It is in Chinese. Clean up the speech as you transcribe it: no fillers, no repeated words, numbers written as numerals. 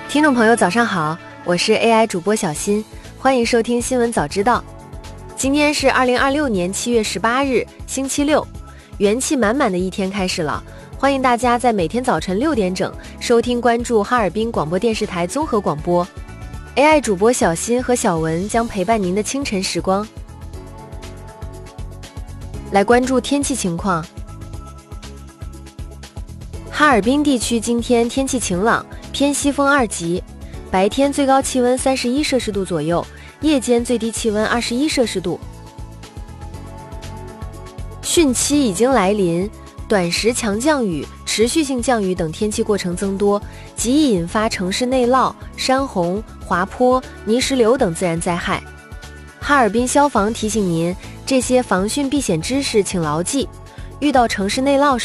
听众朋友早上好，我是 AI 主播小新，欢迎收听新闻早知道。今天是2026年7月18日星期六，元气满满的一天开始了，欢迎大家在每天早晨6点整收听关注哈尔滨广播电视台综合广播。 AI 主播小新和小文将陪伴您的清晨时光。来关注天气情况。哈尔滨地区今天天气晴朗，偏西风2级，白天最高气温31摄氏度左右，夜间最低气温21摄氏度。汛期已经来临，短时强降雨、持续性降雨等天气过程增多，极易引发城市内涝、山洪、滑坡、泥石流等自然灾害。哈尔滨消防提醒您，这些防汛避险知识请牢记，遇到城市内涝时